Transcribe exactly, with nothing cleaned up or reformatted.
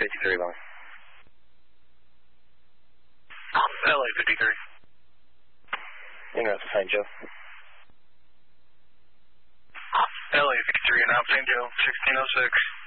fifty-three long. L A fifty-three. You know, Saint Joe. L A fifty-three and out Saint Joe, sixteen oh six.